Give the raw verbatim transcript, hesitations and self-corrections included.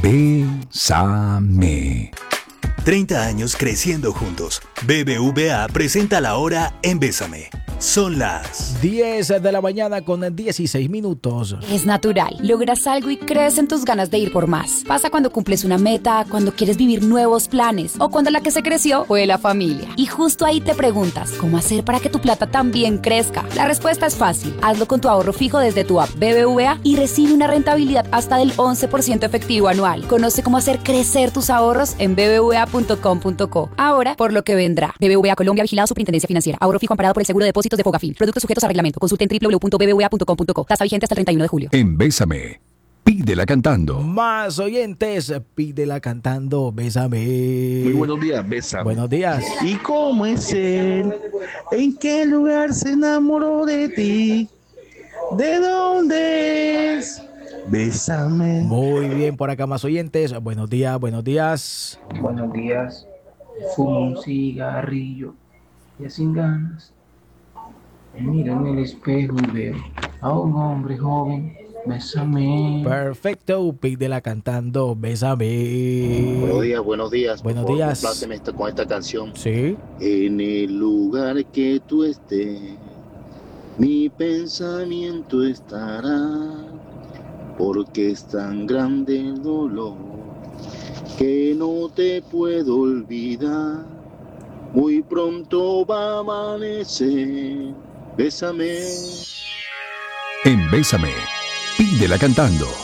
Bésame. treinta años creciendo juntos. B B V A presenta la hora en Bésame. Son las diez de la mañana con dieciséis minutos. Es natural. Logras algo y crees en tus ganas de ir por más. Pasa cuando cumples una meta, cuando quieres vivir nuevos planes o cuando la que se creció fue la familia. Y justo ahí te preguntas, ¿cómo hacer para que tu plata también crezca? La respuesta es fácil. Hazlo con tu ahorro fijo desde tu app B B V A y recibe una rentabilidad hasta del once por ciento efectivo anual. Conoce cómo hacer crecer tus ahorros en b b v a punto com punto co. Ahora, por lo que vendrá. B B V A Colombia, vigilado Superintendencia Financiera. Ahorro fijo amparado por el Seguro de Depósitos de Fogafín. Productos sujetos a reglamento. Consulte en w w w punto b b v a punto com punto co. Tasa vigente hasta el treinta y uno de julio. En Bésame, pídela cantando. Más oyentes, pídela cantando, bésame. Muy buenos días, Bésame. Buenos días. ¿Y cómo es él? ¿En qué lugar se enamoró de ti? ¿De dónde es? Bésame. Muy bien, por acá más oyentes. Buenos días, buenos días. Buenos días. Fumo un cigarrillo ya sin ganas. Miro en el espejo y veo a un hombre joven. Bésame. Perfecto, pídela cantando, bésame. Buenos días, buenos días. Buenos Por favor, días. compláceme esta- con esta canción. Sí. En el lugar que tú estés, mi pensamiento estará, porque es tan grande el dolor que no te puedo olvidar. Muy pronto va a amanecer. Bésame. En Bésame, pídela cantando.